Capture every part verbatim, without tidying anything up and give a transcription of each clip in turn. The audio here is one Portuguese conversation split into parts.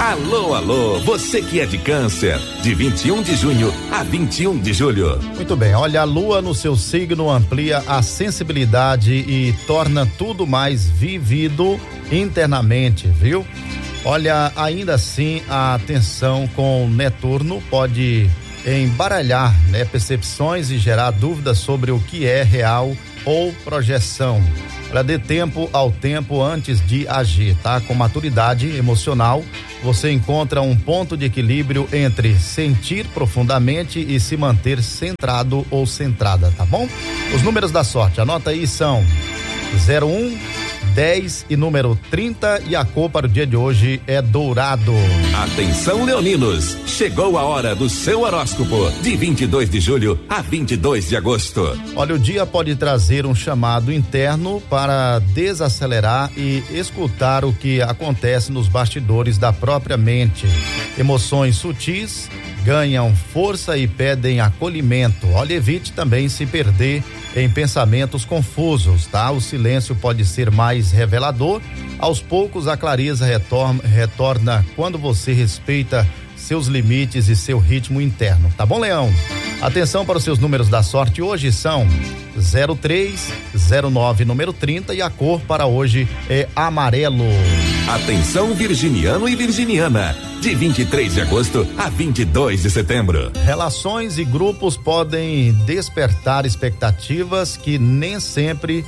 Alô, alô, você que é de Câncer, de vinte e um de junho a vinte e um de julho. Muito bem, olha, a lua no seu signo amplia a sensibilidade e torna tudo mais vivido internamente, viu? Olha, ainda assim, a tensão com Netuno pode embaralhar, né, percepções e gerar dúvidas sobre o que é real ou projeção. Ela dê tempo ao tempo antes de agir, tá? Com maturidade emocional, você encontra um ponto de equilíbrio entre sentir profundamente e se manter centrado ou centrada, tá bom? Os números da sorte, anota aí, são zero um, dez e número trinta, e a cor para o dia de hoje é dourado. Atenção, leoninos, chegou a hora do seu horóscopo de vinte e dois de julho a vinte e dois de agosto. Olha, o dia pode trazer um chamado interno para desacelerar e escutar o que acontece nos bastidores da própria mente. Emoções sutis ganham força e pedem acolhimento. Olha, evite também se perder em pensamentos confusos, tá? O silêncio pode ser mais revelador. Aos poucos, a clareza retorna, retorna quando você respeita seus limites e seu ritmo interno, tá bom, Leão? Atenção para os seus números da sorte, hoje são zero três, zero nove, número trinta, e a cor para hoje é amarelo. Atenção, virginiano e virginiana, de vinte e três de agosto a vinte e dois de setembro. Relações e grupos podem despertar expectativas que nem sempre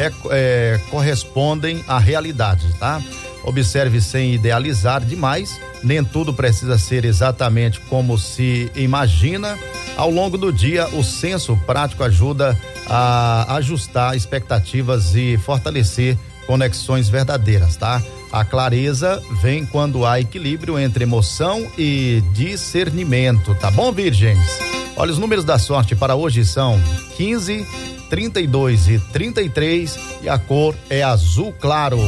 é, correspondem à realidade, tá? Observe sem idealizar demais, nem tudo precisa ser exatamente como se imagina. Ao longo do dia, o senso prático ajuda a ajustar expectativas e fortalecer conexões verdadeiras, tá? A clareza vem quando há equilíbrio entre emoção e discernimento, tá bom, virgens? Olha, os números da sorte para hoje são quinze, trinta e dois e trinta e três, e a cor é azul claro.